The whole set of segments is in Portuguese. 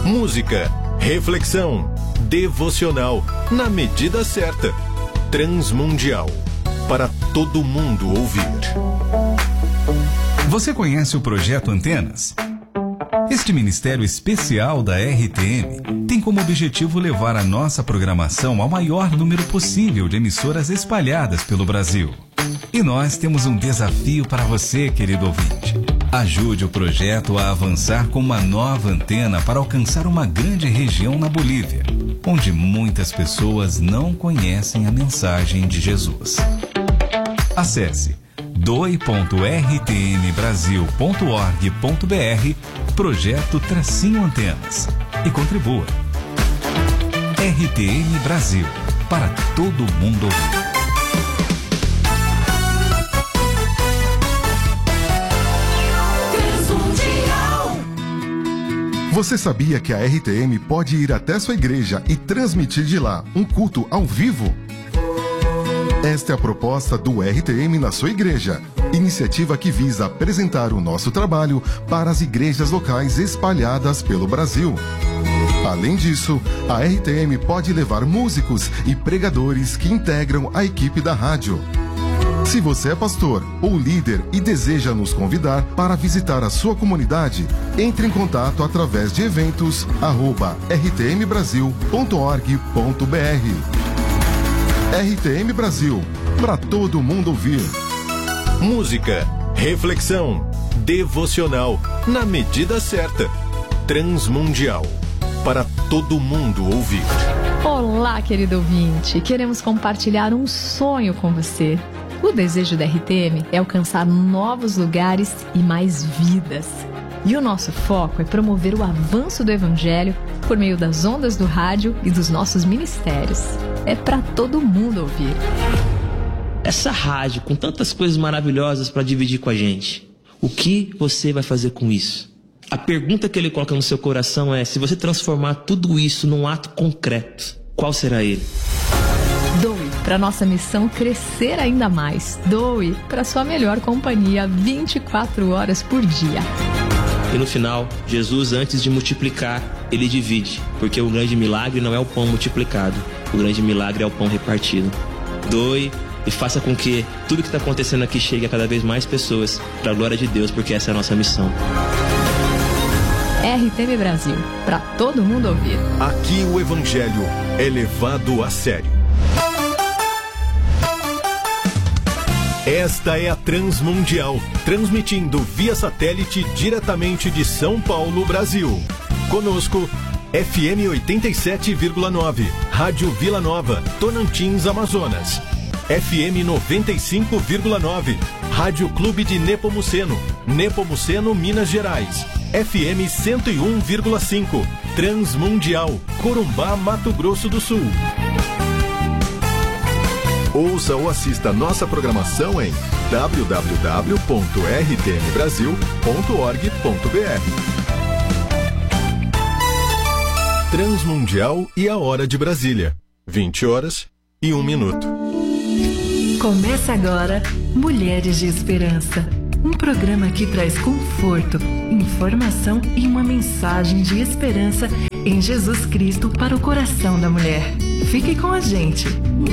Música, reflexão, devocional, na medida certa. Transmundial, para todo mundo ouvir. Você conhece o Projeto Antenas? Este ministério especial da RTM tem como objetivo levar a nossa programação ao maior número possível de emissoras espalhadas pelo Brasil. E nós temos um desafio para você, querido ouvinte. Ajude o projeto a avançar com uma nova antena para alcançar uma grande região na Bolívia, onde muitas pessoas não conhecem a mensagem de Jesus. Acesse doe.rtmbrasil.org.br Projeto-Antenas e contribua. RTM Brasil, para todo mundo ouvir. Você sabia que a RTM pode ir até sua igreja e transmitir de lá um culto ao vivo? Esta é a proposta do RTM na sua igreja, iniciativa que visa apresentar o nosso trabalho para as igrejas locais espalhadas pelo Brasil. Além disso, a RTM pode levar músicos e pregadores que integram a equipe da rádio. Se você é pastor ou líder e deseja nos convidar para visitar a sua comunidade, entre em contato através de eventos@rtmbrasil.org.br. RTM Brasil, para todo mundo ouvir. Música, reflexão, devocional, na medida certa. Transmundial, para todo mundo ouvir. Olá, querido ouvinte. Queremos compartilhar um sonho com você. O desejo da RTM é alcançar novos lugares e mais vidas. E o nosso foco é promover o avanço do Evangelho por meio das ondas do rádio e dos nossos ministérios. É para todo mundo ouvir. Essa rádio com tantas coisas maravilhosas para dividir com a gente, o que você vai fazer com isso? A pergunta que ele coloca no seu coração é: se você transformar tudo isso num ato concreto, qual será ele? Doe para nossa missão crescer ainda mais. Doe para sua melhor companhia 24 horas por dia. E no final, Jesus, antes de multiplicar, ele divide, porque o grande milagre não é o pão multiplicado, o grande milagre é o pão repartido. Doe e faça com que tudo que está acontecendo aqui chegue a cada vez mais pessoas, para a glória de Deus, porque essa é a nossa missão. RTM Brasil, para todo mundo ouvir. Aqui o Evangelho é levado a sério. Esta é a Transmundial, transmitindo via satélite diretamente de São Paulo, Brasil. Conosco, FM 87,9, Rádio Vila Nova, Tonantins, Amazonas. FM 95,9, Rádio Clube de Nepomuceno, Nepomuceno, Minas Gerais. FM 101,5, Transmundial, Corumbá, Mato Grosso do Sul. Ouça ou assista nossa programação em www.rtmbrasil.org.br. Transmundial e a hora de Brasília, 20h01. Começa agora Mulheres de Esperança, um programa que traz conforto, informação e uma mensagem de esperança em Jesus Cristo para o coração da mulher. Fique com a gente.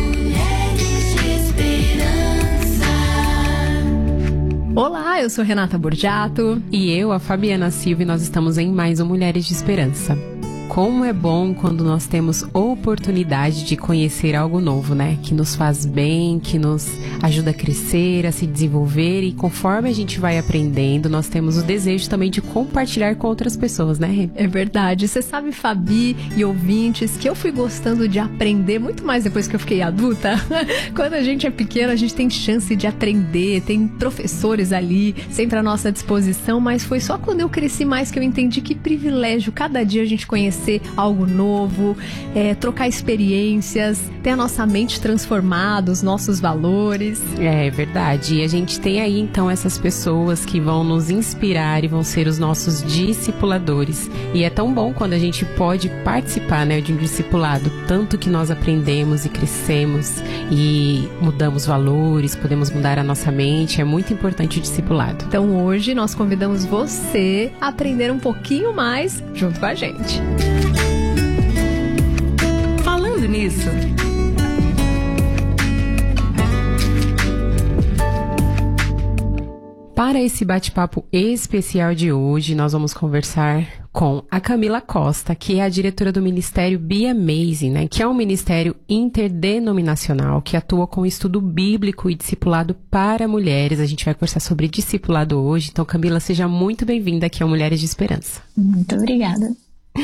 Olá, eu sou Renata Borgiato. E eu, a Fabiana Silva, e nós estamos em mais um Mulheres de Esperança. Como é bom quando nós temos oportunidade de conhecer algo novo, né? Que nos faz bem, que nos ajuda a crescer, a se desenvolver, e conforme a gente vai aprendendo, nós temos o desejo também de compartilhar com outras pessoas, né, Rê? É verdade. Você sabe, Fabi e ouvintes, que eu fui gostando de aprender muito mais depois que eu fiquei adulta. Quando a gente é pequena, a gente tem chance de aprender, tem professores ali sempre à nossa disposição, mas foi só quando eu cresci mais que eu entendi que privilégio cada dia a gente conhecer algo novo, trocar experiências, ter a nossa mente transformada, os nossos valores. É verdade. E a gente tem aí então essas pessoas que vão nos inspirar e vão ser os nossos discipuladores. E é tão bom quando a gente pode participar, né, de um discipulado, tanto que nós aprendemos e crescemos e mudamos valores, podemos mudar a nossa mente. É muito importante o discipulado. Então hoje nós convidamos você a aprender um pouquinho mais junto com a gente. Falando nisso, para esse bate-papo especial de hoje, nós vamos conversar com a Camila Costa, que é a diretora do Ministério Be Amazing, né? Que é um ministério interdenominacional que atua com estudo bíblico e discipulado para mulheres. A gente vai conversar sobre discipulado hoje. Então, Camila, seja muito bem-vinda aqui ao Mulheres de Esperança. Muito obrigada.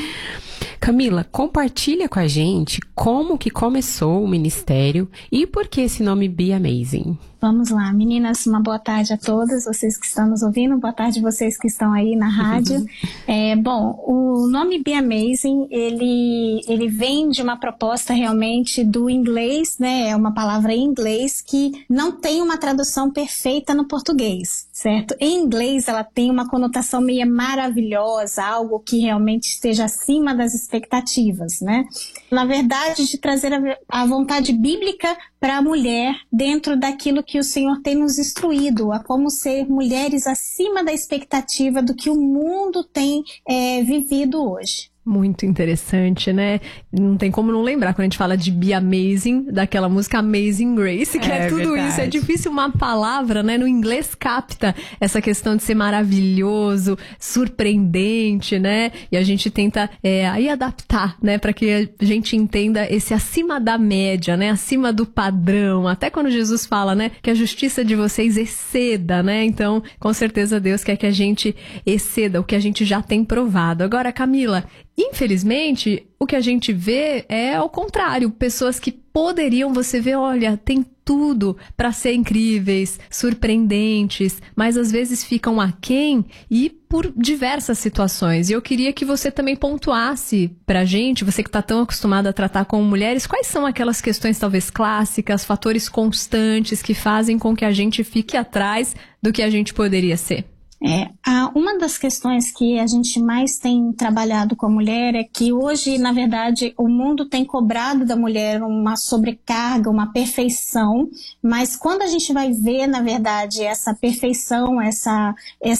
Camila, compartilha com a gente como que começou o ministério e por que esse nome Be Amazing. Vamos lá, meninas, uma boa tarde a todas, vocês que estão nos ouvindo, boa tarde vocês que estão aí na rádio. Bom, o nome Be Amazing, ele vem de uma proposta realmente do inglês, né? É uma palavra em inglês que não tem uma tradução perfeita no português, certo? Em inglês ela tem uma conotação meio maravilhosa, algo que realmente esteja acima das expectativas, né? Na verdade, de trazer a vontade bíblica para a mulher dentro daquilo que o Senhor tem nos instruído, a como ser mulheres acima da expectativa do que o mundo tem vivido hoje. Muito interessante, né? Não tem como não lembrar quando a gente fala de Be Amazing, daquela música Amazing Grace, que é tudo verdade. Isso. É difícil uma palavra, né? No inglês capta essa questão de ser maravilhoso, surpreendente, né? E a gente tenta aí adaptar, né? Para que a gente entenda esse acima da média, né? Acima do padrão. Até quando Jesus fala, né? Que a justiça de vocês exceda, né? Então, com certeza Deus quer que a gente exceda o que a gente já tem provado. Agora, Camila, infelizmente, o que a gente vê é ao contrário. Pessoas que poderiam, você vê, olha, tem tudo para ser incríveis, surpreendentes, mas às vezes ficam aquém e por diversas situações. E eu queria que você também pontuasse pra gente, você que está tão acostumada a tratar com mulheres, quais são aquelas questões talvez clássicas, fatores constantes que fazem com que a gente fique atrás do que a gente poderia ser? Uma das questões que a gente mais tem trabalhado com a mulher é que hoje, na verdade, o mundo tem cobrado da mulher uma sobrecarga, uma perfeição, mas quando a gente vai ver, na verdade, essa perfeição, essa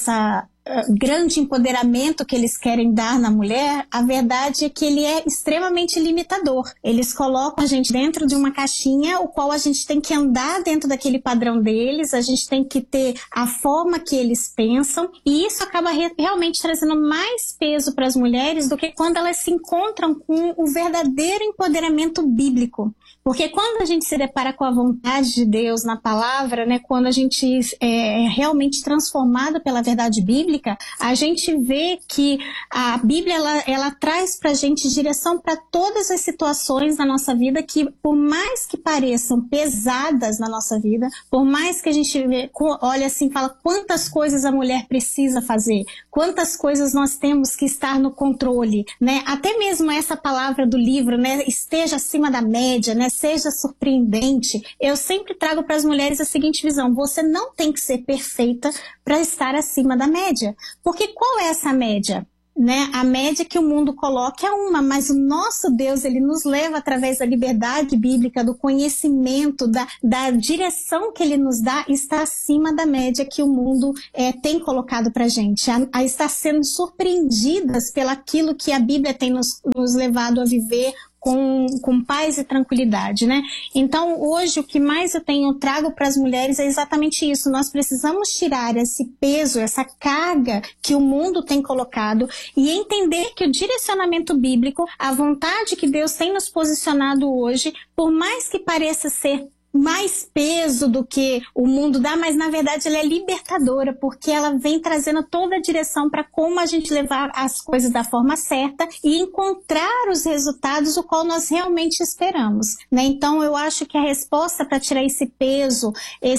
grande empoderamento que eles querem dar na mulher, a verdade é que ele é extremamente limitador. Eles colocam a gente dentro de uma caixinha, o qual a gente tem que andar dentro daquele padrão deles, a gente tem que ter a forma que eles pensam, e isso acaba realmente trazendo mais peso para as mulheres do que quando elas se encontram com o verdadeiro empoderamento bíblico. Porque quando a gente se depara com a vontade de Deus na palavra, né, quando a gente é realmente transformada pela verdade bíblica, a gente vê que a Bíblia ela traz pra gente direção para todas as situações da nossa vida que, por mais que pareçam pesadas na nossa vida, por mais que a gente olha assim, fala quantas coisas a mulher precisa fazer, quantas coisas nós temos que estar no controle, né? Até mesmo essa palavra do livro, né, esteja acima da média, né, seja surpreendente. Eu sempre trago para as mulheres a seguinte visão: você não tem que ser perfeita para estar acima da média. Porque qual é essa média? Né? A média que o mundo coloca é uma, mas o nosso Deus, ele nos leva através da liberdade bíblica, do conhecimento, da direção que ele nos dá, está acima da média que o mundo tem colocado pra gente, a estar sendo surpreendidas pelaquilo que a Bíblia tem nos levado a viver com paz e tranquilidade, né? Então, hoje, o que mais eu trago para as mulheres é exatamente isso. Nós precisamos tirar esse peso, essa carga que o mundo tem colocado e entender que o direcionamento bíblico, a vontade que Deus tem nos posicionado hoje, por mais que pareça ser mais peso do que o mundo dá, mas na verdade ela é libertadora, porque ela vem trazendo toda a direção para como a gente levar as coisas da forma certa e encontrar os resultados o qual nós realmente esperamos, né? Então eu acho que a resposta para tirar esse peso,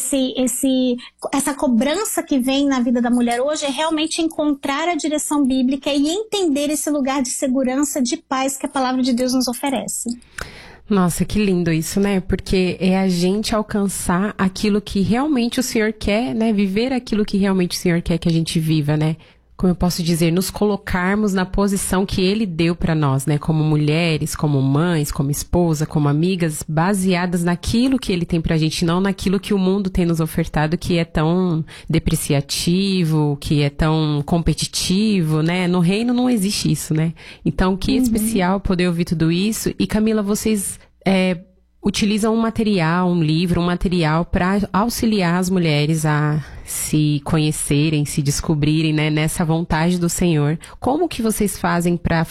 essa cobrança que vem na vida da mulher hoje é realmente encontrar a direção bíblica e entender esse lugar de segurança, de paz que a palavra de Deus nos oferece. Nossa, que lindo isso, né? Porque é a gente alcançar aquilo que realmente o Senhor quer, né? Viver aquilo que realmente o Senhor quer que a gente viva, né? como eu posso dizer, nos colocarmos na posição que Ele deu para nós, né? Como mulheres, como mães, como esposa, como amigas, baseadas naquilo que Ele tem pra gente, não naquilo que o mundo tem nos ofertado, que é tão depreciativo, que é tão competitivo, né? No reino não existe isso, né? Então, que especial poder ouvir tudo isso. E Camila, vocês utilizam um livro, um material para auxiliar as mulheres a se conhecerem, se descobrirem, né, nessa vontade do Senhor. Como que vocês fazem para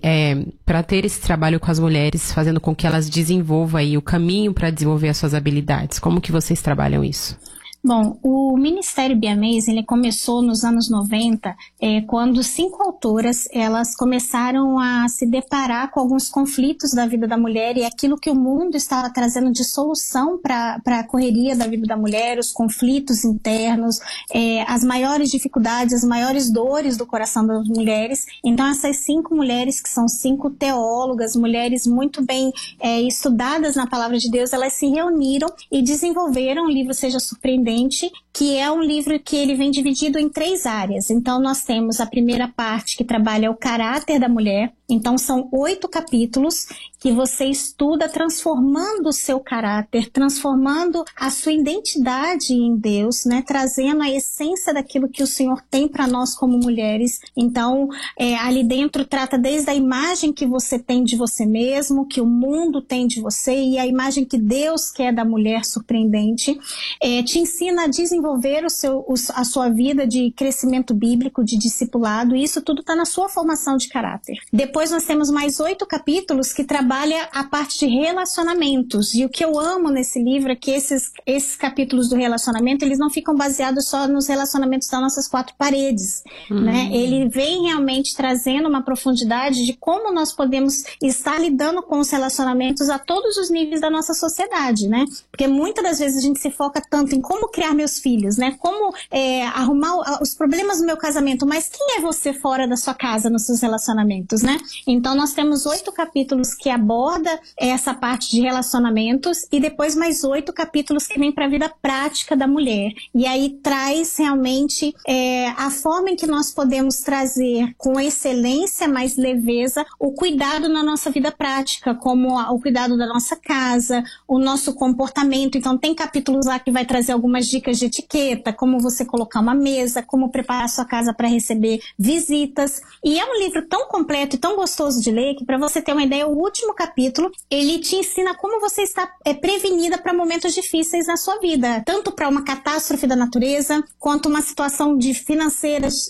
para ter esse trabalho com as mulheres, fazendo com que elas desenvolvam aí o caminho para desenvolver as suas habilidades? Como que vocês trabalham isso? Bom, o Ministério Be Amazing, ele começou nos anos 90, quando 5 autoras, elas começaram a se deparar com alguns conflitos da vida da mulher e aquilo que o mundo estava trazendo de solução para a correria da vida da mulher, os conflitos internos, as maiores dificuldades, as maiores dores do coração das mulheres. Então, essas 5 mulheres, que são 5 teólogas, mulheres muito bem estudadas na Palavra de Deus, elas se reuniram e desenvolveram o livro Seja Surpreendente, que é um livro que ele vem dividido em 3 áreas. Então, nós temos a primeira parte que trabalha o caráter da mulher. Então, são 8 capítulos que você estuda transformando o seu caráter, transformando a sua identidade em Deus, né? Trazendo a essência daquilo que o Senhor tem para nós como mulheres. Então, ali dentro trata desde a imagem que você tem de você mesmo, que o mundo tem de você e a imagem que Deus quer da mulher surpreendente. Te ensina a desenvolver a sua vida de crescimento bíblico, de discipulado, e isso tudo está na sua formação de caráter. Depois nós temos mais 8 capítulos que trabalha a parte de relacionamentos, e o que eu amo nesse livro é que esses capítulos do relacionamento, eles não ficam baseados só nos relacionamentos das nossas 4 paredes, né? Ele vem realmente trazendo uma profundidade de como nós podemos estar lidando com os relacionamentos a todos os níveis da nossa sociedade, né? Porque muitas das vezes a gente se foca tanto em como criar meus filhos, né? Como arrumar os problemas no meu casamento, mas quem é você fora da sua casa, nos seus relacionamentos, né? Então nós temos 8 capítulos que aborda essa parte de relacionamentos e depois mais 8 capítulos que vem para a vida prática da mulher. E aí traz realmente a forma em que nós podemos trazer com excelência, mais leveza, o cuidado na nossa vida prática, como o cuidado da nossa casa, o nosso comportamento. Então tem capítulos lá que vai trazer algumas dicas de etiqueta, como você colocar uma mesa, como preparar sua casa para receber visitas. E é um livro tão completo e tão gostoso de ler que, para você ter uma ideia, o último capítulo, ele te ensina como você está prevenida para momentos difíceis na sua vida, tanto para uma catástrofe da natureza, quanto uma situação de financeiras,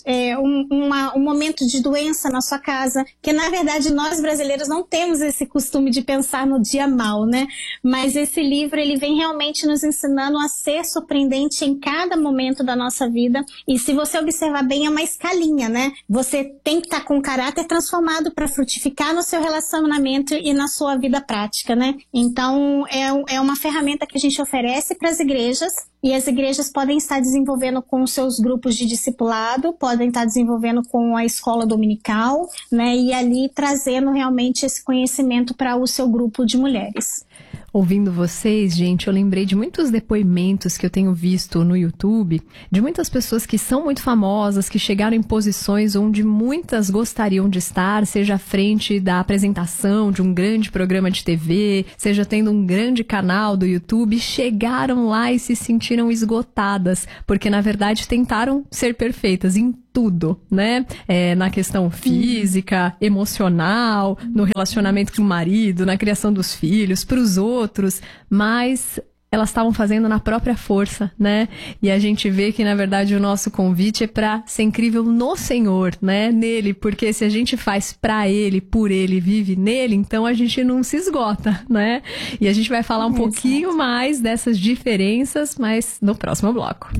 um momento de doença na sua casa, que na verdade nós brasileiros não temos esse costume de pensar no dia mal, né? Mas esse livro, ele vem realmente nos ensinando a ser surpreendente em cada momento da nossa vida. E se você observar bem, é uma escalinha, né? Você tem que estar com o caráter transformado para frutificar no seu relacionamento e na sua vida prática, né? Então, é uma ferramenta que a gente oferece para as igrejas, e as igrejas podem estar desenvolvendo com os seus grupos de discipulado, podem estar desenvolvendo com a escola dominical, né? E ali trazendo realmente esse conhecimento para o seu grupo de mulheres. Ouvindo vocês, gente, eu lembrei de muitos depoimentos que eu tenho visto no YouTube, de muitas pessoas que são muito famosas, que chegaram em posições onde muitas gostariam de estar, seja à frente da apresentação de um grande programa de TV, seja tendo um grande canal do YouTube, chegaram lá e se sentiram esgotadas, porque na verdade tentaram ser perfeitas em tudo, né? Na questão física, emocional, no relacionamento com o marido, na criação dos filhos, para os outros, mas elas estavam fazendo na própria força, né? E a gente vê que, na verdade, o nosso convite é para ser incrível no Senhor, né? Nele, porque se a gente faz para Ele, por Ele, vive nele, então a gente não se esgota, né? E a gente vai falar um pouquinho mais dessas diferenças, mas no próximo bloco.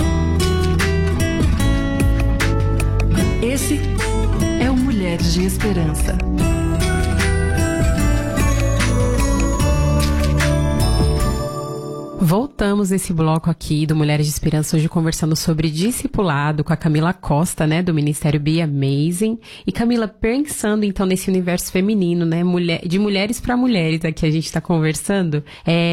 Esse é o Mulheres de Esperança. Voltamos nesse bloco aqui do Mulheres de Esperança, hoje conversando sobre discipulado com a Camila Costa, né, do Ministério Be Amazing. E Camila, pensando então nesse universo feminino, né, de mulheres para mulheres, aqui a gente está conversando,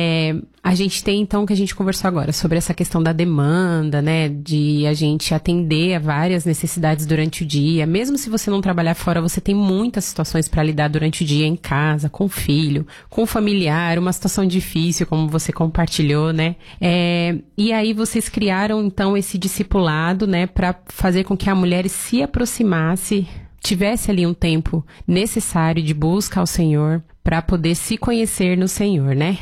a gente tem então o que a gente conversou agora, sobre essa questão da demanda, né, de a gente atender a várias necessidades durante o dia. Mesmo se você não trabalhar fora, você tem muitas situações para lidar durante o dia em casa, com o filho, com o familiar, uma situação difícil, como você compartilhou, né? E aí vocês criaram então esse discipulado, né, para fazer com que a mulher se aproximasse, tivesse ali um tempo necessário de busca ao Senhor para poder se conhecer no Senhor, né?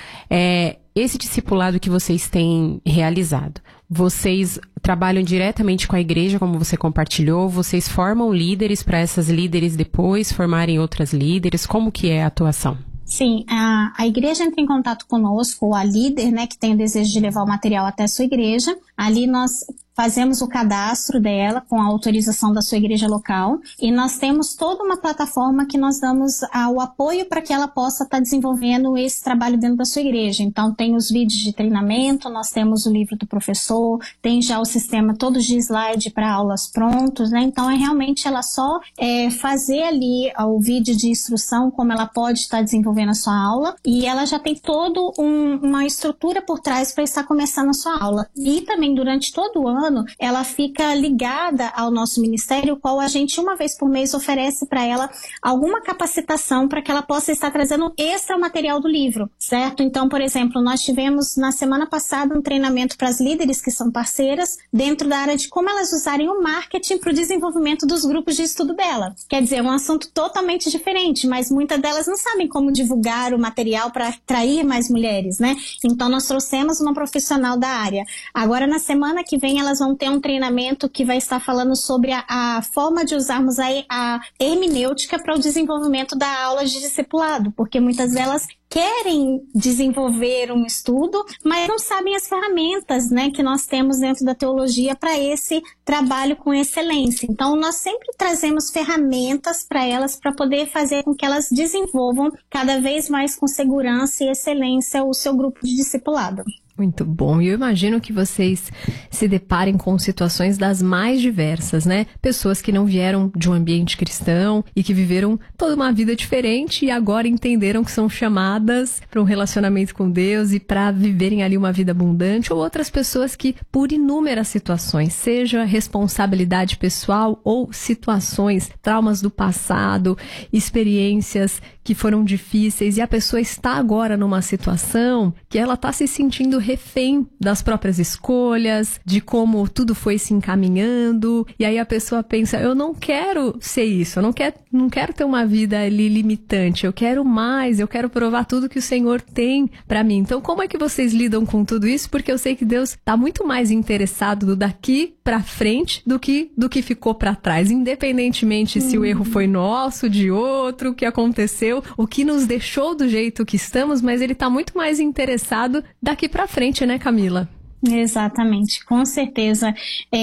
Esse discipulado que vocês têm realizado, vocês trabalham diretamente com a igreja, como você compartilhou, vocês formam líderes para essas líderes depois formarem outras líderes, como que é a atuação? Sim, a igreja entra em contato conosco, ou a líder, né, que tem o desejo de levar o material até a sua igreja. Ali nós fazemos o cadastro dela com a autorização da sua igreja local e nós temos toda uma plataforma que nós damos o apoio para que ela possa estar desenvolvendo esse trabalho dentro da sua igreja. Então tem os vídeos de treinamento, nós temos o livro do professor, tem já o sistema todo de slide para aulas prontos, né? Então realmente ela só fazer ali o vídeo de instrução, como ela pode estar desenvolvendo a sua aula, e ela já tem toda uma estrutura por trás para estar começando a sua aula. E também durante todo o ano ela fica ligada ao nosso ministério, qual a gente uma vez por mês oferece para ela alguma capacitação para que ela possa estar trazendo extra material do livro, certo? Então, por exemplo, nós tivemos na semana passada um treinamento para as líderes que são parceiras dentro da área de como elas usarem o marketing para o desenvolvimento dos grupos de estudo dela. Quer dizer, é um assunto totalmente diferente, mas muitas delas não sabem como divulgar o material para atrair mais mulheres, né? Então, nós trouxemos uma profissional da área. Agora, na semana que vem, elas vão ter um treinamento que vai estar falando sobre a forma de usarmos a hermenêutica para o desenvolvimento da aula de discipulado, porque muitas delas querem desenvolver um estudo, mas não sabem as ferramentas, né, que nós temos dentro da teologia para esse trabalho com excelência. Então, nós sempre trazemos ferramentas para elas, para poder fazer com que elas desenvolvam cada vez mais com segurança e excelência o seu grupo de discipulado. Muito bom. E eu imagino que vocês se deparem com situações das mais diversas, né? Pessoas que não vieram de um ambiente cristão e que viveram toda uma vida diferente e agora entenderam que são chamadas para um relacionamento com Deus e para viverem ali uma vida abundante, ou outras pessoas que, por inúmeras situações, seja responsabilidade pessoal ou situações, traumas do passado, experiências que foram difíceis, e a pessoa está agora numa situação que ela está se sentindo refém das próprias escolhas, de como tudo foi se encaminhando, e aí a pessoa pensa, eu não quero ser isso, eu não quero ter uma vida ali limitante, eu quero mais, eu quero provar tudo que o Senhor tem para mim. Então, como é que vocês lidam com tudo isso? Porque eu sei que Deus está muito mais interessado do daqui para frente do que ficou para trás, independentemente se o erro foi nosso, de outro, o que aconteceu, o que nos deixou do jeito que estamos, mas ele está muito mais interessado daqui para frente, né, Camila? Exatamente, com certeza.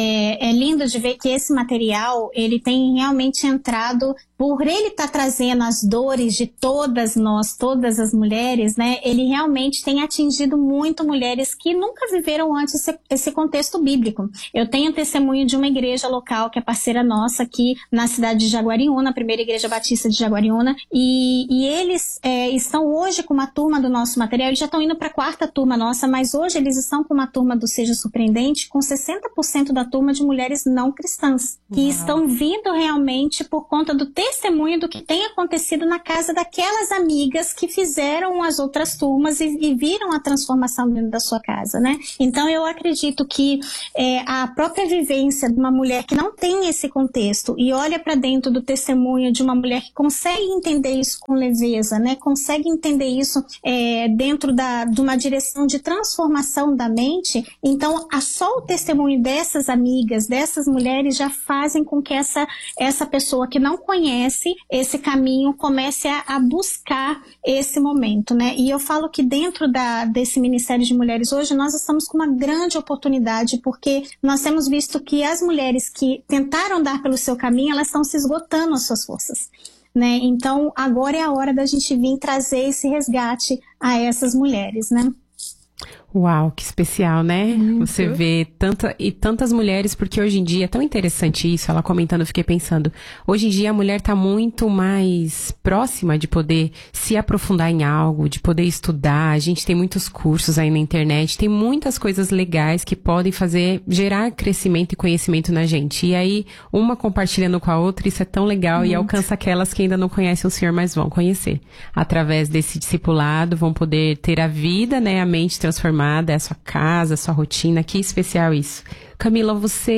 É lindo de ver que esse material, ele tem realmente entrado, por ele estar trazendo as dores de todas nós, todas as mulheres, né? Ele realmente tem atingido muito mulheres que nunca viveram antes esse contexto bíblico. Eu tenho testemunho de uma igreja local que é parceira nossa aqui na cidade de Jaguariúna, a primeira igreja batista de Jaguariúna, e eles estão hoje com uma turma do nosso material, eles já estão indo para a 4ª turma nossa, mas hoje eles estão com uma turma do Seja Surpreendente, com 60% da turma de mulheres não cristãs, que estão vindo realmente por conta do testemunho do que tem acontecido na casa daquelas amigas que fizeram as outras turmas e viram a transformação dentro da sua casa, né? Então eu acredito que a própria vivência de uma mulher que não tem esse contexto e olha para dentro do testemunho de uma mulher que consegue entender isso com leveza, né? Consegue entender isso dentro de uma direção de transformação da mente. Então, só o testemunho dessas amigas, dessas mulheres, já fazem com que essa pessoa que não conhece esse caminho comece a buscar esse momento, né? E eu falo que dentro desse Ministério de Mulheres hoje, nós estamos com uma grande oportunidade, porque nós temos visto que as mulheres que tentaram andar pelo seu caminho, elas estão se esgotando as suas forças, né? Então, agora é a hora da gente vir trazer esse resgate a essas mulheres, né? Uau, que especial, né? Muito. Você vê tantas mulheres, porque hoje em dia é tão interessante isso, ela comentando, eu fiquei pensando, hoje em dia a mulher tá muito mais próxima de poder se aprofundar em algo, de poder estudar, a gente tem muitos cursos aí na internet, tem muitas coisas legais que podem gerar crescimento e conhecimento na gente. E aí, uma compartilhando com a outra, isso é tão legal e alcança aquelas que ainda não conhecem o Senhor, mas vão conhecer. Através desse discipulado, vão poder ter a vida, né, a mente transformada, a sua casa, a sua rotina. Que especial isso. Camila,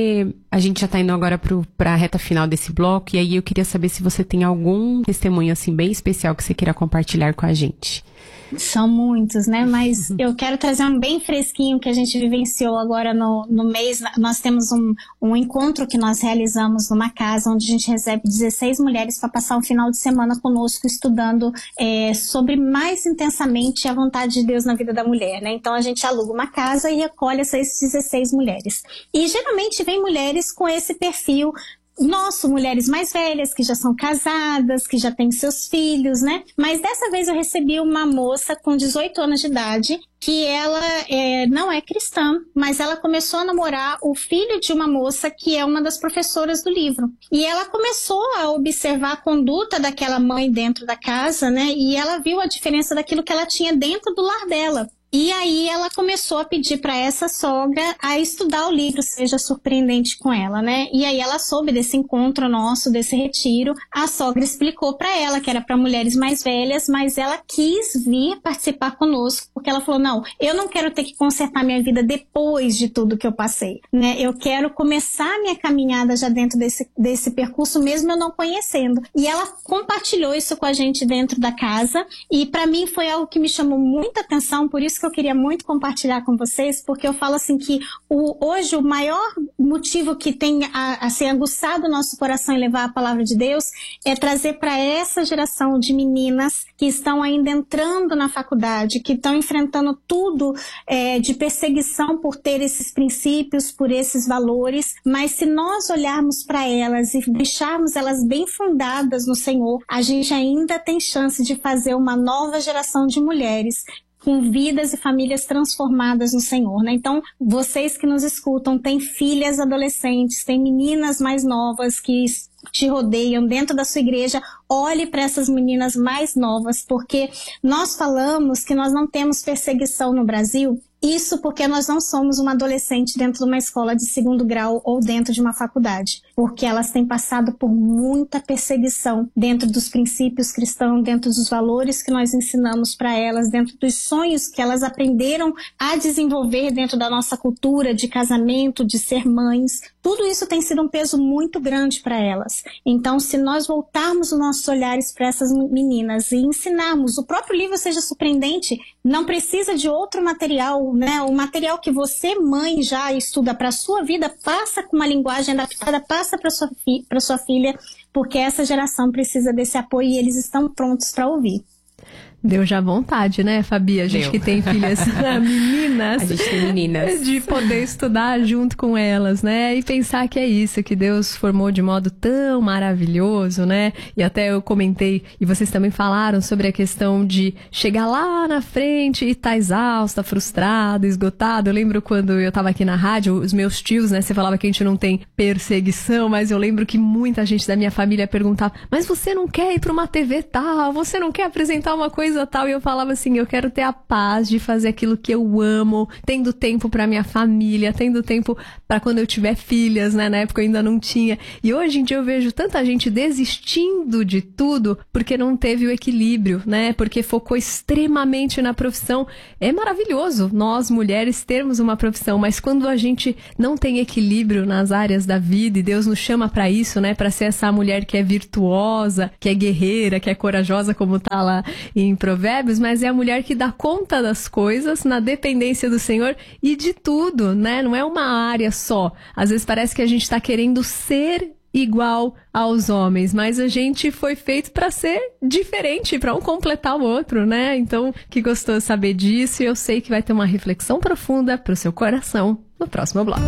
a gente já tá indo agora pra reta final desse bloco, e aí eu queria saber se você tem algum testemunho, assim, bem especial que você queira compartilhar com a gente. São muitos, né? Mas eu quero trazer um bem fresquinho que a gente vivenciou agora no mês. Nós temos um encontro que nós realizamos numa casa onde a gente recebe 16 mulheres para passar um final de semana conosco estudando sobre mais intensamente a vontade de Deus na vida da mulher, né? Então a gente aluga uma casa e acolhe essas 16 mulheres. E geralmente vem mulheres com esse perfil mulheres mais velhas, que já são casadas, que já têm seus filhos, né? Mas dessa vez eu recebi uma moça com 18 anos de idade, que ela não é cristã, mas ela começou a namorar o filho de uma moça que é uma das professoras do livro. E ela começou a observar a conduta daquela mãe dentro da casa, né? E ela viu a diferença daquilo que ela tinha dentro do lar dela. E aí ela começou a pedir para essa sogra a estudar o livro Seja Surpreendente com ela, né? E aí ela soube desse encontro nosso, desse retiro. A sogra explicou para ela que era para mulheres mais velhas, mas ela quis vir participar conosco, porque ela falou, não, eu não quero ter que consertar minha vida depois de tudo que eu passei, né? Eu quero começar minha caminhada já dentro desse percurso, mesmo eu não conhecendo. E ela compartilhou isso com a gente dentro da casa, e para mim foi algo que me chamou muita atenção, por isso que eu queria muito compartilhar com vocês, porque eu falo assim que hoje o maior motivo que tem assim, aguçado o nosso coração em levar a palavra de Deus é trazer para essa geração de meninas que estão ainda entrando na faculdade, que estão enfrentando tudo de perseguição por ter esses princípios, por esses valores, mas se nós olharmos para elas e deixarmos elas bem fundadas no Senhor, a gente ainda tem chance de fazer uma nova geração de mulheres com vidas e famílias transformadas no Senhor, né? Então, vocês que nos escutam, têm filhas adolescentes, têm meninas mais novas que te rodeiam dentro da sua igreja, olhe para essas meninas mais novas, porque nós falamos que nós não temos perseguição no Brasil. Isso porque nós não somos uma adolescente dentro de uma escola de 2º grau ou dentro de uma faculdade, porque elas têm passado por muita perseguição dentro dos princípios cristãos, dentro dos valores que nós ensinamos para elas, dentro dos sonhos que elas aprenderam a desenvolver dentro da nossa cultura de casamento, de ser mães. Tudo isso tem sido um peso muito grande para elas. Então, se nós voltarmos os nossos olhares para essas meninas e ensinarmos, o próprio livro Seja Surpreendente não precisa de outro material, né? O material que você, mãe, já estuda para a sua vida, passa com uma linguagem adaptada, passa para sua filha, porque essa geração precisa desse apoio e eles estão prontos para ouvir. Deu já vontade, né, Fabi? A gente que tem filhas meninas. A gente tem meninas. De poder estudar junto com elas, né? E pensar que é isso, que Deus formou de modo tão maravilhoso, né? E até eu comentei, e vocês também falaram sobre a questão de chegar lá na frente e tá exausta, frustrada, esgotada. Eu lembro quando eu tava aqui na rádio, os meus tios, né? Você falava que a gente não tem perseguição, mas eu lembro que muita gente da minha família perguntava, mas você não quer ir pra uma TV tal? Você não quer apresentar uma coisa tal? E eu falava assim, eu quero ter a paz de fazer aquilo que eu amo, tendo tempo pra minha família, tendo tempo pra quando eu tiver filhas, né? Na época eu ainda não tinha. E hoje em dia eu vejo tanta gente desistindo de tudo porque não teve o equilíbrio, né? Porque focou extremamente na profissão. É maravilhoso nós, mulheres, termos uma profissão, mas quando a gente não tem equilíbrio nas áreas da vida, e Deus nos chama pra isso, né? Pra ser essa mulher que é virtuosa, que é guerreira, que é corajosa, como tá lá em Provérbios, mas é a mulher que dá conta das coisas na dependência do Senhor e de tudo, né? Não é uma área só. Às vezes parece que a gente está querendo ser igual aos homens, mas a gente foi feito para ser diferente, para um completar o outro, né? Então, que gostoso saber disso, e eu sei que vai ter uma reflexão profunda para o seu coração no próximo bloco.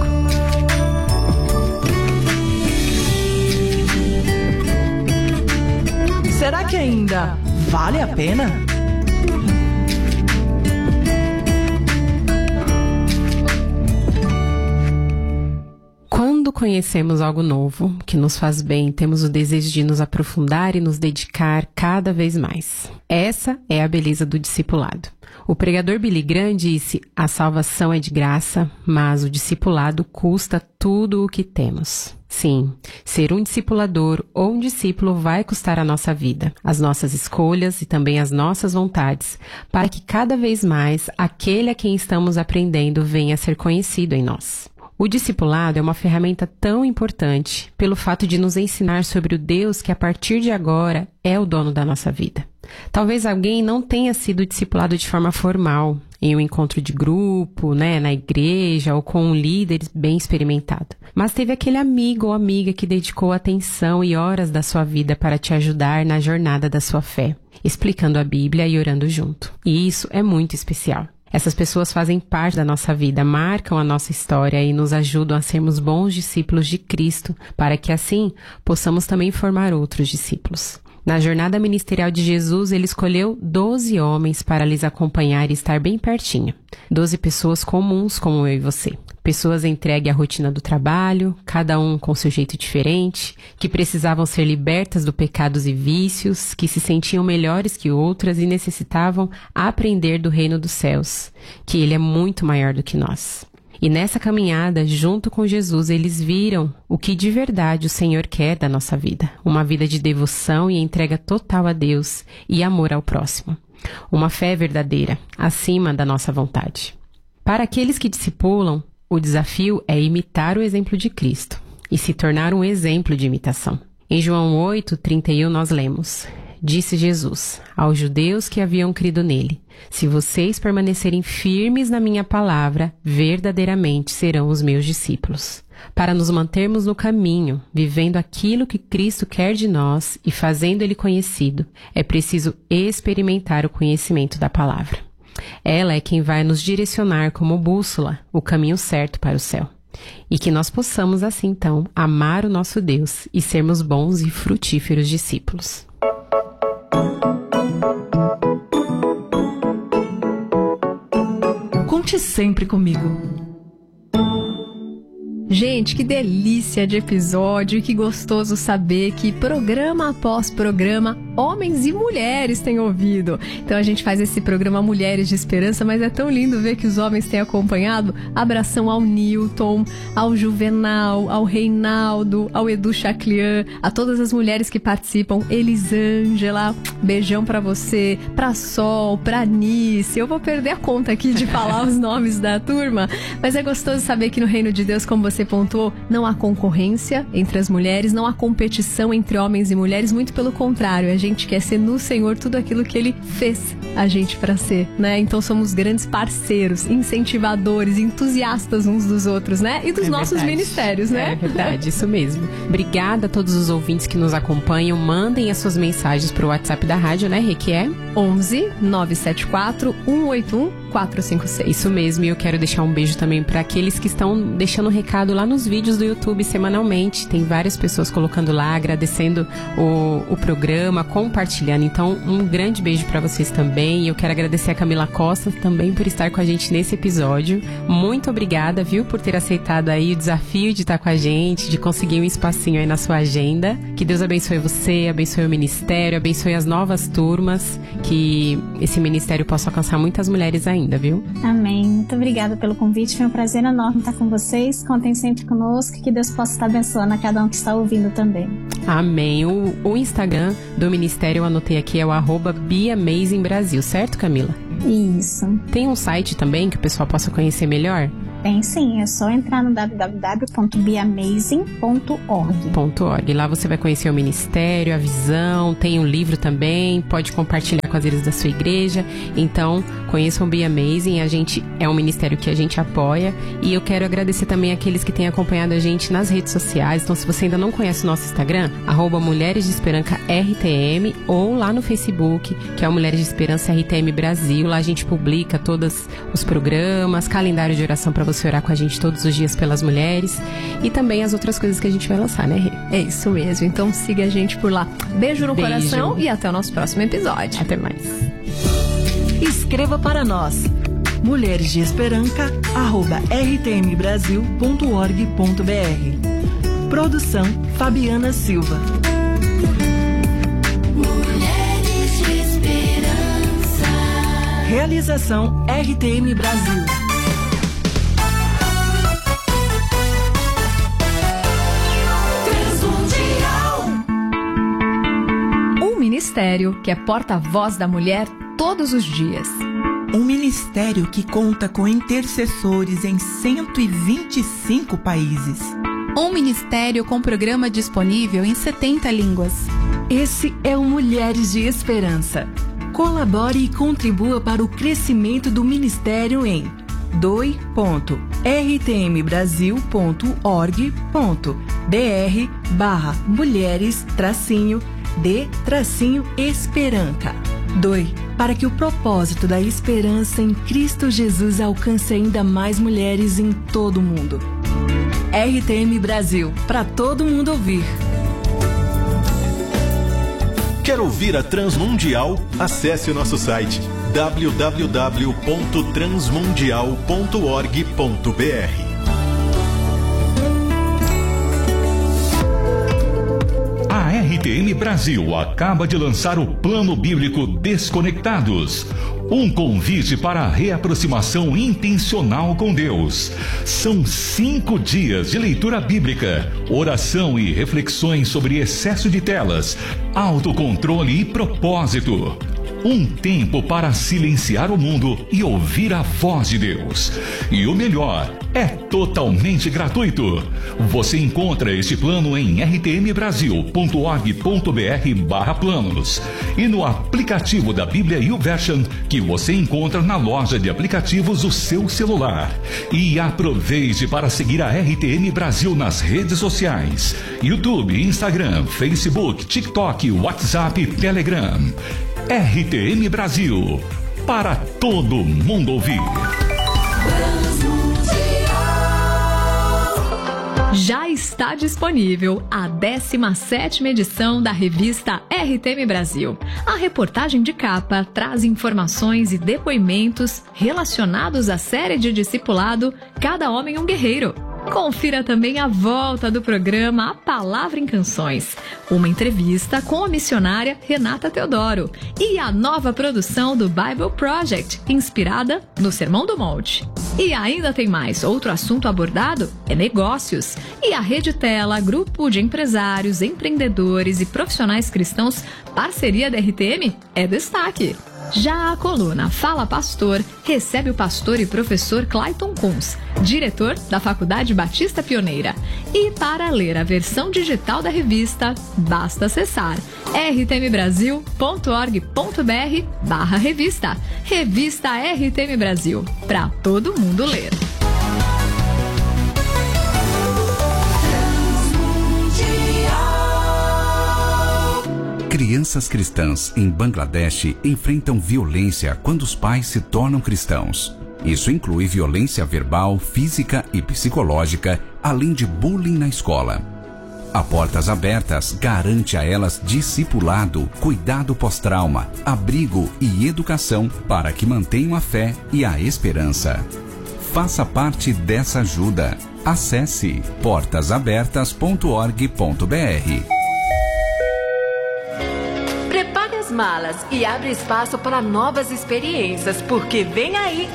Será que ainda vale a pena? conhecemos algo novo, que nos faz bem, temos o desejo de nos aprofundar e nos dedicar cada vez mais. Essa é a beleza do discipulado. O pregador Billy Graham disse: a salvação é de graça, mas o discipulado custa tudo o que temos. Sim, ser um discipulador ou um discípulo vai custar a nossa vida, as nossas escolhas e também as nossas vontades, para que cada vez mais aquele a quem estamos aprendendo venha a ser conhecido em nós. O discipulado é uma ferramenta tão importante pelo fato de nos ensinar sobre o Deus que a partir de agora é o dono da nossa vida. Talvez alguém não tenha sido discipulado de forma formal, em um encontro de grupo, na igreja ou com um líder bem experimentado. Mas teve aquele amigo ou amiga que dedicou atenção e horas da sua vida para te ajudar na jornada da sua fé, explicando a Bíblia e orando junto. E isso é muito especial. Essas pessoas fazem parte da nossa vida, marcam a nossa história e nos ajudam a sermos bons discípulos de Cristo, para que assim possamos também formar outros discípulos. Na jornada ministerial de Jesus, ele escolheu 12 homens para lhes acompanhar e estar bem pertinho. 12 pessoas comuns como eu e você. Pessoas entregues à rotina do trabalho, cada um com seu jeito diferente, que precisavam ser libertas do pecados e vícios, que se sentiam melhores que outras e necessitavam aprender do reino dos céus, que ele é muito maior do que nós. E nessa caminhada, junto com Jesus, eles viram o que de verdade o Senhor quer da nossa vida. Uma vida de devoção e entrega total a Deus e amor ao próximo. Uma fé verdadeira, acima da nossa vontade. Para aqueles que discipulam, o desafio é imitar o exemplo de Cristo e se tornar um exemplo de imitação. Em João 8:31 nós lemos: disse Jesus aos judeus que haviam crido nele: se vocês permanecerem firmes na minha palavra, verdadeiramente serão os meus discípulos. Para nos mantermos no caminho, vivendo aquilo que Cristo quer de nós e fazendo ele conhecido, é preciso experimentar o conhecimento da palavra. Ela é quem vai nos direcionar como bússola o caminho certo para o céu. E que nós possamos assim então amar o nosso Deus e sermos bons e frutíferos discípulos. Conte sempre comigo. Gente, que delícia de episódio e que gostoso saber que programa após programa, homens e mulheres têm ouvido. Então a gente faz esse programa Mulheres de Esperança, mas é tão lindo ver que os homens têm acompanhado. Abração ao Newton, ao Juvenal, ao Reinaldo, ao Edu Chaclian, a todas as mulheres que participam. Elisângela, beijão pra você, pra Sol, pra Nice. Eu vou perder a conta aqui de falar os nomes da turma, mas é gostoso saber que no Reino de Deus, como você pontuou, não há concorrência entre as mulheres, não há competição entre homens e mulheres, muito pelo contrário, a gente quer ser no Senhor tudo aquilo que Ele fez a gente para ser, Então somos grandes parceiros, incentivadores, entusiastas uns dos outros, E dos nossos ministérios, É verdade, isso mesmo. Obrigada a todos os ouvintes que nos acompanham, mandem as suas mensagens pro WhatsApp da rádio, Rê, que é 11 974 181 456. Isso mesmo, e eu quero deixar um beijo também para aqueles que estão deixando recado lá nos vídeos do YouTube semanalmente. Tem várias pessoas colocando lá, agradecendo o programa, compartilhando. Então, um grande beijo para vocês também. E eu quero agradecer a Camila Costa também por estar com a gente nesse episódio. Muito obrigada, viu, por ter aceitado aí o desafio de estar com a gente, de conseguir um espacinho aí na sua agenda. Que Deus abençoe você, abençoe o ministério, abençoe as novas turmas, que esse ministério possa alcançar muitas mulheres ainda, viu? Amém. Muito obrigada pelo convite. Foi um prazer enorme estar com vocês. Contem sempre conosco. Que Deus possa estar abençoando a cada um que está ouvindo também. Amém. O Instagram do ministério eu anotei aqui, é o @BeAmazingBrasil, certo, Camila? Isso. Tem um site também que o pessoal possa conhecer melhor? Tem sim, é só entrar no www.beamazing.org. Lá você vai conhecer o ministério, a visão, tem um livro também, pode compartilhar com as líderes da sua igreja. Então, conheçam o Be Amazing, é um ministério que a gente apoia. E eu quero agradecer também àqueles que têm acompanhado a gente nas redes sociais. Então, se você ainda não conhece o nosso Instagram, @Mulheres de Esperança RTM, ou lá no Facebook, que é o Mulheres de Esperança RTM Brasil. Lá a gente publica todos os programas, calendário de oração para você orar com a gente todos os dias pelas mulheres e também as outras coisas que a gente vai lançar, Rê? É isso mesmo, então siga a gente por lá. Beijo no coração e até o nosso próximo episódio. Até mais. Escreva para nós, mulheresdeesperanca@rtmbrasil.org.br. Produção Fabiana Silva. Mulheres de Esperança. Realização RTM Brasil. Um ministério que é porta-voz da mulher todos os dias. Um ministério que conta com intercessores em 125 países. Um ministério com programa disponível em 70 línguas. Esse é o Mulheres de Esperança. Colabore e contribua para o crescimento do ministério em doi.rtmbrasil.org.br/mulheres-de-esperança. Doe para que o propósito da esperança em Cristo Jesus alcance ainda mais mulheres em todo o mundo. RTM Brasil, para todo mundo ouvir. Quer ouvir a Transmundial? Acesse o nosso site www.transmundial.org.br. A RTM Brasil acaba de lançar o Plano Bíblico Desconectados. Um convite para a reaproximação intencional com Deus. São 5 dias de leitura bíblica, oração e reflexões sobre excesso de telas, autocontrole e propósito. Um tempo para silenciar o mundo e ouvir a voz de Deus. E o melhor, é totalmente gratuito. Você encontra este plano em rtmbrasil.org.br/planos e no aplicativo da Bíblia YouVersion que você encontra na loja de aplicativos do seu celular. E aproveite para seguir a RTM Brasil nas redes sociais: YouTube, Instagram, Facebook, TikTok, WhatsApp e Telegram. RTM Brasil, para todo mundo ouvir. Já está disponível a 17ª edição da revista RTM Brasil. A reportagem de capa traz informações e depoimentos relacionados à série de discipulado Cada Homem um Guerreiro. Confira também a volta do programa A Palavra em Canções, uma entrevista com a missionária Renata Teodoro e a nova produção do Bible Project, inspirada no Sermão do Monte. E ainda tem mais. Outro assunto abordado é negócios. E a Rede Tela, grupo de empresários, empreendedores e profissionais cristãos, parceria da RTM, é destaque. Já a coluna Fala Pastor recebe o pastor e professor Clayton Kunz, diretor da Faculdade Batista Pioneira. E para ler a versão digital da revista, basta acessar rtmbrasil.org.br/revista. Revista RTM Brasil, para todo mundo ler. Crianças cristãs em Bangladesh enfrentam violência quando os pais se tornam cristãos. Isso inclui violência verbal, física e psicológica, além de bullying na escola. A Portas Abertas garante a elas discipulado, cuidado pós-trauma, abrigo e educação para que mantenham a fé e a esperança. Faça parte dessa ajuda. Acesse portasabertas.org.br. Malas e abre espaço para novas experiências, porque vem aí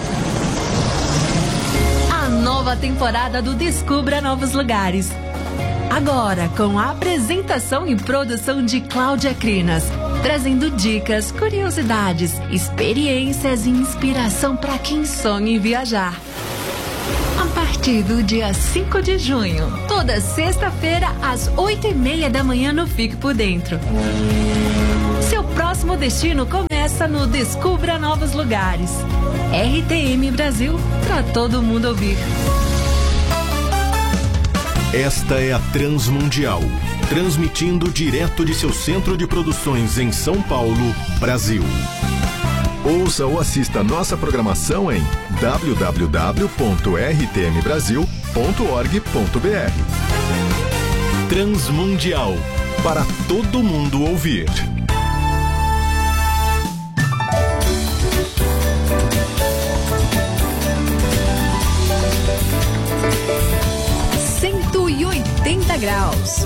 a nova temporada do Descubra Novos Lugares. Agora com a apresentação e produção de Cláudia Crinas, trazendo dicas, curiosidades, experiências e inspiração para quem sonha em viajar. A partir do dia 5 de junho, toda sexta-feira às 8h30 da manhã no Fique por Dentro. Seu próximo destino começa no Descubra Novos Lugares. RTM Brasil, para todo mundo ouvir. Esta é a Transmundial, transmitindo direto de seu centro de produções em São Paulo, Brasil. Ouça ou assista nossa programação em www.rtmbrasil.org.br. Transmundial, para todo mundo ouvir. 180 graus.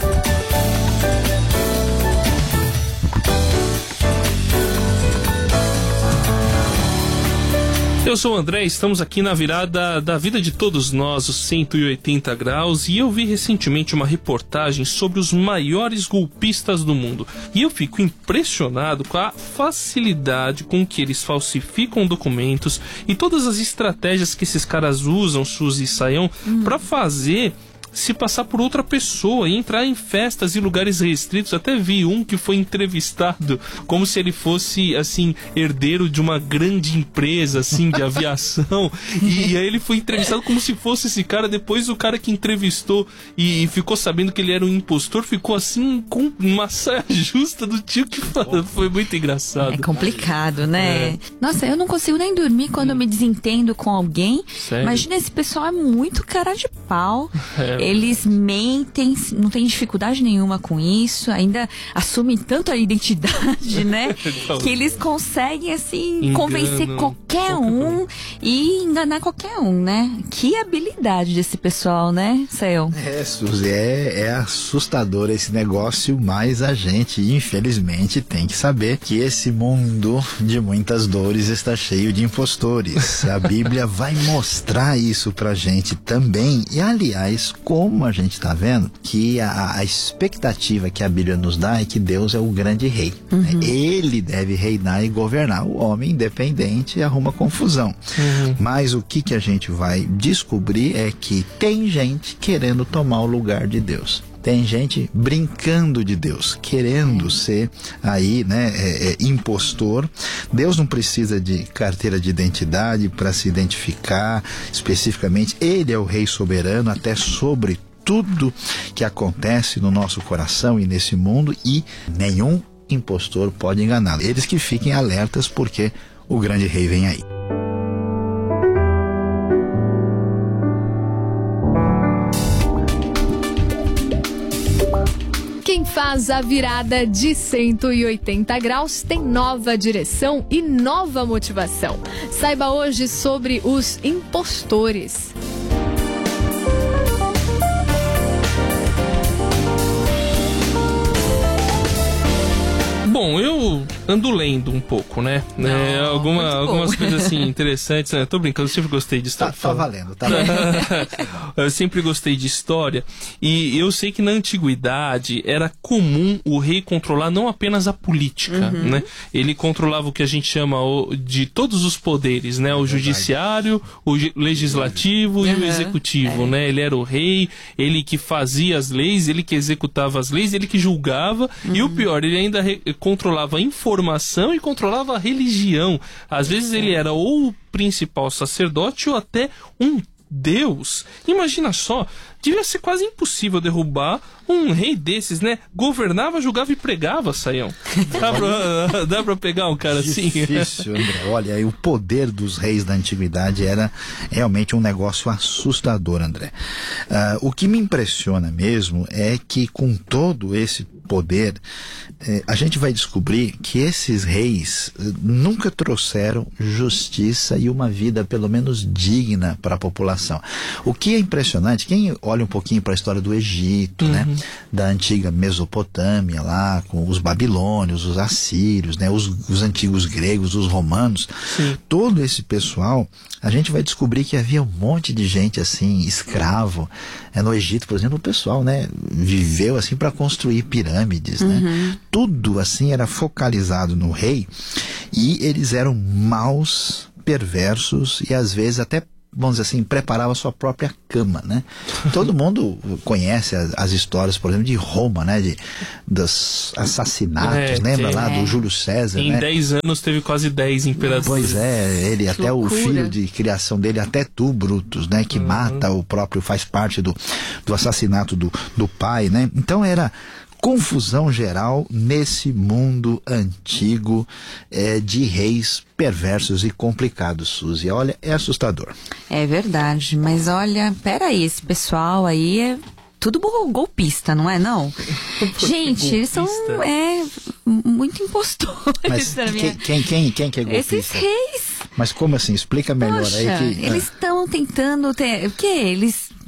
Eu sou o André, estamos aqui na virada da vida de todos nós, os 180 graus, e eu vi recentemente uma reportagem sobre os maiores golpistas do mundo. E eu fico impressionado com a facilidade com que eles falsificam documentos e todas as estratégias que esses caras usam, Suzy e Sayão, para fazer se passar por outra pessoa e entrar em festas e lugares restritos. Até vi um que foi entrevistado como se ele fosse, assim, herdeiro de uma grande empresa, assim, de aviação. E aí ele foi entrevistado como se fosse esse cara. Depois o cara que entrevistou e ficou sabendo que ele era um impostor, ficou assim, com uma saia justa do tio que falou. Foi muito engraçado. É complicado, né? Nossa, eu não consigo nem dormir quando eu me desentendo com alguém. Sério? Imagina, esse pessoal é muito cara de pau. Eles mentem, não tem dificuldade nenhuma com isso, ainda assumem tanto a identidade, né? Que eles conseguem, assim, convencer qualquer um e enganar qualquer um, né? Que habilidade desse pessoal, né, Sayão? Suzy, é assustador esse negócio, mas a gente, infelizmente, tem que saber que esse mundo de muitas dores está cheio de impostores. A Bíblia vai mostrar isso pra gente também. E, aliás, como a gente está vendo, que a expectativa que a Bíblia nos dá é que Deus é o grande rei. Ele deve reinar e governar. O homem independente arruma confusão. Mas o que a gente vai descobrir é que tem gente querendo tomar o lugar de Deus. Tem gente brincando de Deus, querendo ser aí, né, impostor. Deus não precisa de carteira de identidade para se identificar especificamente. Ele é o rei soberano até sobre tudo que acontece no nosso coração e nesse mundo, e nenhum impostor pode enganá-lo. Eles que fiquem alertas, porque o grande rei vem aí. Quem faz a virada de 180 graus tem nova direção e nova motivação. Saiba hoje sobre os impostores. Bom, eu ando lendo um pouco, né? Algumas coisas assim interessantes, né? Tô brincando, eu sempre gostei de história. Tá valendo. Eu sempre gostei de história, e eu sei que na antiguidade era comum o rei controlar não apenas a política, né? Ele controlava o que a gente chama de todos os poderes, né? O judiciário, o legislativo e o executivo, né? Ele era o rei, ele que fazia as leis, ele que executava as leis, ele que julgava, e o pior, ele ainda controlava a informação e controlava a religião. Às vezes ele era ou o principal sacerdote ou até um deus. Imagina só, devia ser quase impossível derrubar um rei desses, né? Governava, julgava e pregava, Sayão. Dá pra pegar um cara assim? Difícil, André. Olha, o poder dos reis da antiguidade era realmente um negócio assustador, André. O que me impressiona mesmo é que com todo esse poder, a gente vai descobrir que esses reis nunca trouxeram justiça e uma vida pelo menos digna para a população. O que é impressionante, quem olha um pouquinho para a história do Egito, né, da antiga Mesopotâmia lá, com os babilônios, os assírios, né, os antigos gregos, os romanos, todo esse pessoal, a gente vai descobrir que havia um monte de gente assim, escravo. No Egito, por exemplo, o pessoal, né, viveu assim para construir pirâmides, né? Tudo assim era focalizado no rei, e eles eram maus, perversos e às vezes até, vamos dizer assim, preparava a sua própria cama, né? Todo mundo conhece as histórias, por exemplo, de Roma, né? Dos assassinatos, lembra lá do Júlio César, em 10 anos teve quase 10 imperadores. Pois é, ele até o filho de criação dele, até tu, Brutus, né? Que mata o próprio, faz parte do assassinato do pai, né? Então era confusão geral nesse mundo antigo de reis perversos e complicados, Suzy. Olha, é assustador. É verdade, mas olha, peraí, esse pessoal aí é tudo golpista, não é não? Gente, eles são muito impostores. Mas quem que é golpista? Esses reis. Mas como assim? Explica melhor. Poxa, aí que... eles estão tentando ter... O quê? Eles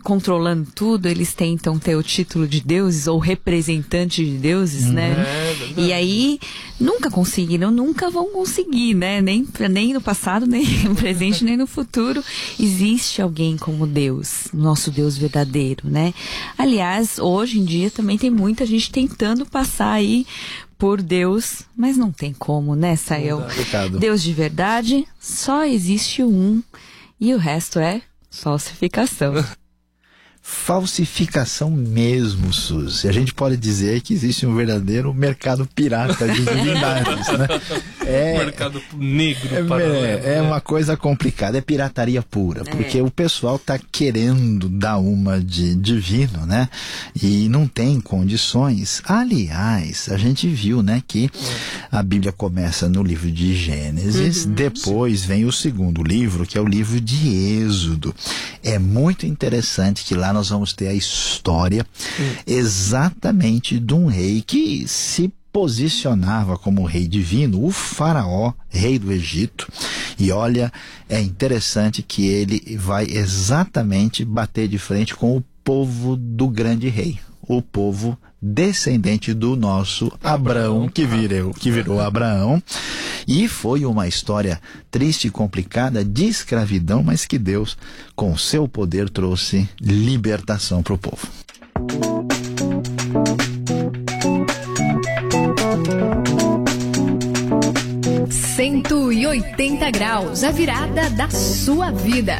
controlando tudo, eles tentam ter o título de deuses ou representante de deuses, né? E aí nunca conseguiram, nunca vão conseguir, né? Nem no passado, nem no presente, nem no futuro existe alguém como Deus, nosso Deus verdadeiro, né? Aliás, hoje em dia também tem muita gente tentando passar aí por Deus, mas não tem como, né, Sayão? Deus de verdade, só existe um, e o resto é falsificação. Falsificação mesmo, Suzy. A gente pode dizer que existe um verdadeiro mercado pirata de divindades, né? Mercado negro. É uma coisa complicada, é pirataria pura, porque o pessoal tá querendo dar uma de divino, né? E não tem condições. Aliás, a gente viu, né, que a Bíblia começa no livro de Gênesis, depois vem o segundo livro, que é o livro de Êxodo. É muito interessante que lá nós vamos ter a história exatamente de um rei que se posicionava como rei divino, o faraó, rei do Egito. E olha, é interessante que ele vai exatamente bater de frente com o povo do grande rei, o povo descendente do nosso Abraão, que virou Abraão. E foi uma história triste e complicada de escravidão, mas que Deus, com seu poder, trouxe libertação para o povo. ...180 graus, a virada da sua vida.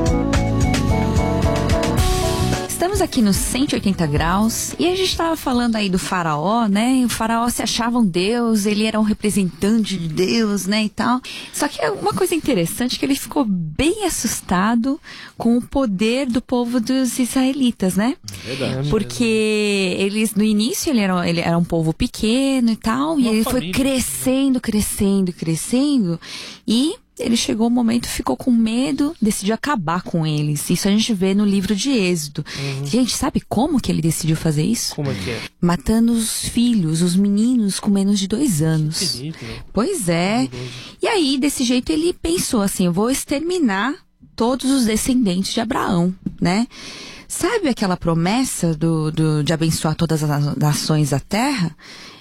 Estamos aqui no 180 graus e a gente estava falando aí do faraó, né? O faraó se achava um deus, ele era um representante de Deus, né, e tal. Só que uma coisa interessante é que ele ficou bem assustado com o poder do povo dos israelitas, né? Verdade. Porque eles, no início, ele era um povo pequeno e tal, e ele foi crescendo e... ele chegou um momento, ficou com medo, decidiu acabar com eles. Isso a gente vê no livro de Êxodo. Gente, sabe como que ele decidiu fazer isso? Como é que é? Matando os filhos, os meninos com menos de 2 anos. Que terrível. Pois é. E aí, desse jeito, ele pensou assim, eu vou exterminar todos os descendentes de Abraão, né? Sabe aquela promessa de abençoar todas as nações da terra?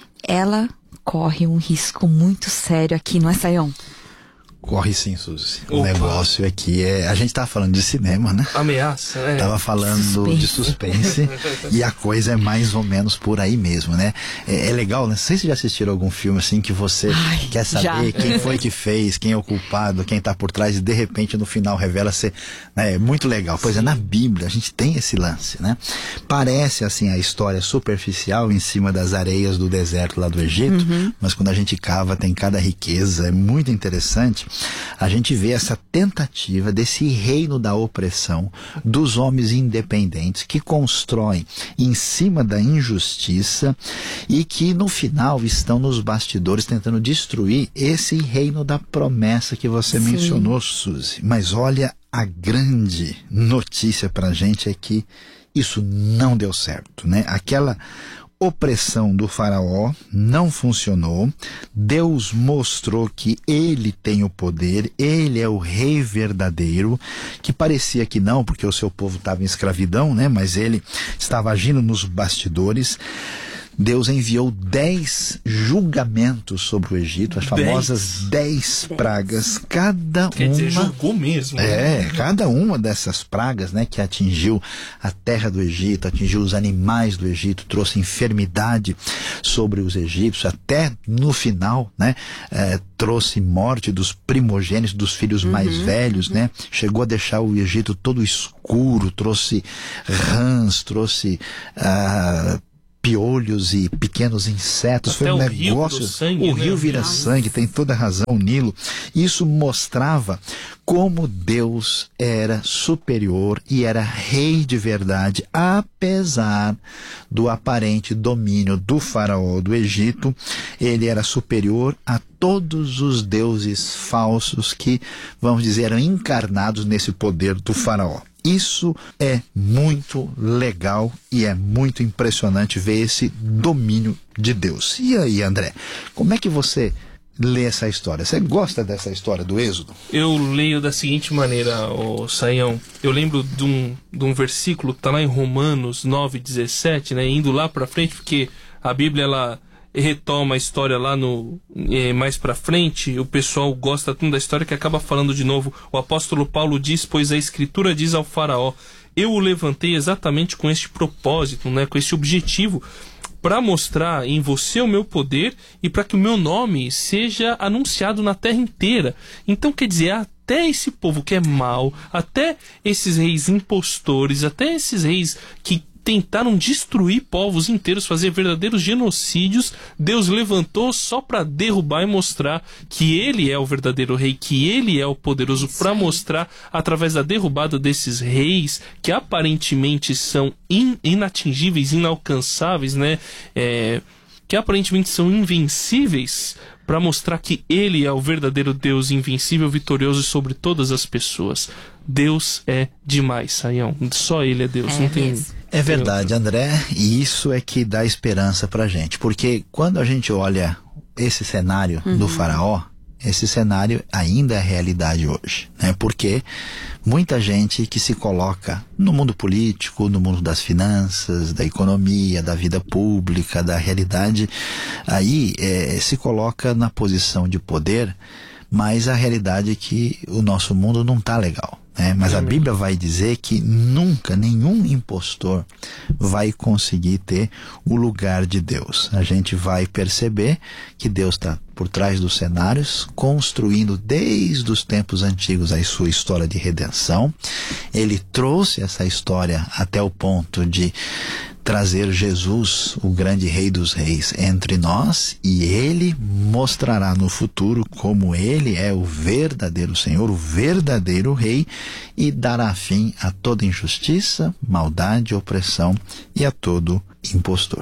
Ela corre um risco muito sério aqui, não é, Sayão? Corre sim, Suzy. O negócio aqui a gente tava falando de cinema, né? Ameaça, né? Tava falando de suspense e a coisa é mais ou menos por aí mesmo, né? É legal, né? Não sei se já assistiram algum filme assim que você quer saber quem foi que fez, quem é o culpado, quem tá por trás e de repente no final revela ser, né? É muito legal. Pois é, na Bíblia a gente tem esse lance, né? Parece assim a história superficial em cima das areias do deserto lá do Egito, mas quando a gente cava tem cada riqueza, é muito interessante. A gente vê essa tentativa desse reino da opressão dos homens independentes que constroem em cima da injustiça e que no final estão nos bastidores tentando destruir esse reino da promessa que você mencionou, Suzy. Mas olha, a grande notícia pra gente é que isso não deu certo, né? Aquela opressão do faraó não funcionou. Deus mostrou que ele tem o poder, ele é o rei verdadeiro, que parecia que não, porque o seu povo estava em escravidão, né? Mas ele estava agindo nos bastidores. Deus enviou 10 julgamentos sobre o Egito, as famosas 10 pragas, Quer dizer, julgou mesmo. Cada uma dessas pragas, né, que atingiu a terra do Egito, atingiu os animais do Egito, trouxe enfermidade sobre os egípcios, até no final, né, trouxe morte dos primogênitos, dos filhos mais velhos, né, chegou a deixar o Egito todo escuro, trouxe rãs, trouxe piolhos e pequenos insetos. Até foi um negócio. O rio vira sangue, tem toda a razão, o Nilo. Isso mostrava como Deus era superior e era rei de verdade, apesar do aparente domínio do faraó do Egito. Ele era superior a todos os deuses falsos que, vamos dizer, eram encarnados nesse poder do faraó. Isso é muito legal e é muito impressionante ver esse domínio de Deus. E aí, André, como é que você lê essa história? Você gosta dessa história do Êxodo? Eu leio da seguinte maneira, Saião. Eu lembro de um versículo que está lá em Romanos 9:17, né? Indo lá para frente, porque a Bíblia ela retoma a história lá mais para frente. O pessoal gosta tanto da história que acaba falando de novo. O apóstolo Paulo diz: pois a Escritura diz ao faraó, eu o levantei exatamente com este propósito, né? Com este objetivo, para mostrar em você o meu poder e para que o meu nome seja anunciado na terra inteira. Então, quer dizer, até esse povo que é mau, até esses reis impostores, até esses reis que tentaram destruir povos inteiros, fazer verdadeiros genocídios, Deus levantou só para derrubar e mostrar que Ele é o verdadeiro rei, que Ele é o poderoso, para mostrar através da derrubada desses reis que aparentemente são inatingíveis, inalcançáveis, né? Que aparentemente são invencíveis, para mostrar que Ele é o verdadeiro Deus, invencível, vitorioso sobre todas as pessoas. Deus é demais, Saião. Só Ele é Deus. Não tem... É verdade, André, e isso é que dá esperança pra gente, porque quando a gente olha esse cenário do faraó, esse cenário ainda é realidade hoje, né? Porque muita gente que se coloca no mundo político, no mundo das finanças, da economia, da vida pública, da realidade, aí se coloca na posição de poder, mas a realidade é que o nosso mundo não tá legal. Mas a Bíblia vai dizer que nunca nenhum impostor vai conseguir ter o lugar de Deus. A gente vai perceber que Deus está por trás dos cenários, construindo desde os tempos antigos a sua história de redenção. Ele trouxe essa história até o ponto de trazer Jesus, o grande Rei dos Reis, entre nós, e Ele mostrará no futuro como Ele é o verdadeiro Senhor, o verdadeiro Rei, e dará fim a toda injustiça, maldade, opressão e a todo impostor.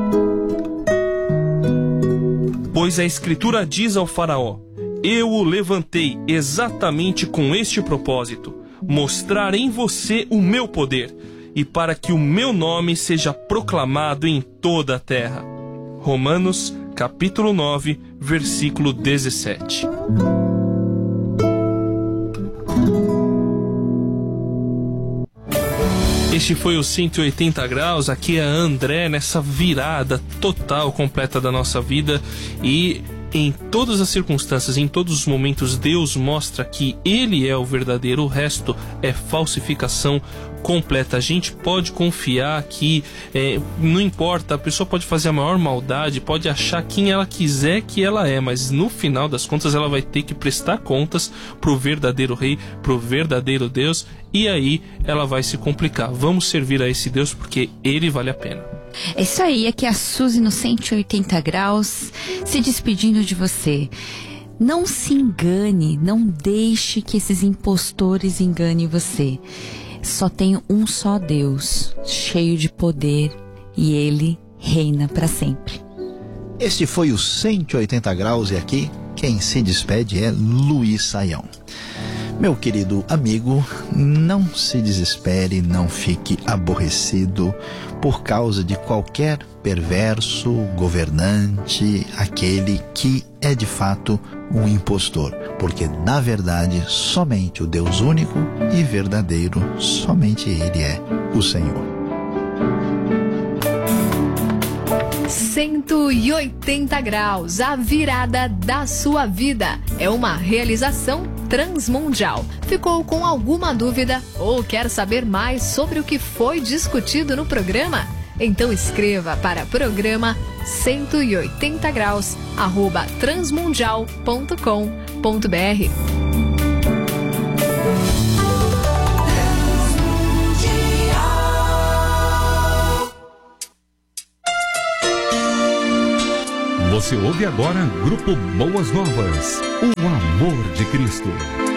Pois a Escritura diz ao faraó, eu o levantei exatamente com este propósito, mostrar em você o meu poder, e para que o meu nome seja proclamado em toda a terra. Romanos, capítulo 9, versículo 17. Este foi o 180 graus, aqui é André, nessa virada total, completa da nossa vida, e em todas as circunstâncias, em todos os momentos, Deus mostra que Ele é o verdadeiro, o resto é falsificação completa. A gente pode confiar que não importa, a pessoa pode fazer a maior maldade, pode achar quem ela quiser que ela é, mas no final das contas ela vai ter que prestar contas pro verdadeiro Rei, pro verdadeiro Deus, e aí ela vai se complicar. Vamos servir a esse Deus porque Ele vale a pena. É isso aí, aqui é a Suzy no 180 graus, se despedindo de você. Não se engane, não deixe que esses impostores enganem você. Só tem um só Deus, cheio de poder, e Ele reina para sempre. Este foi o 180 graus, e aqui quem se despede é Luiz Saião. Meu querido amigo, não se desespere, não fique aborrecido por causa de qualquer perverso governante, aquele que é de fato um impostor, porque na verdade somente o Deus único e verdadeiro, somente Ele é o Senhor. 180 graus, a virada da sua vida. É uma realização transmundial. Ficou com alguma dúvida ou quer saber mais sobre o que foi discutido no programa? Então escreva para programa 180 graus @transmundial.com.br. Você ouve agora Grupo Boas Novas, o amor de Cristo.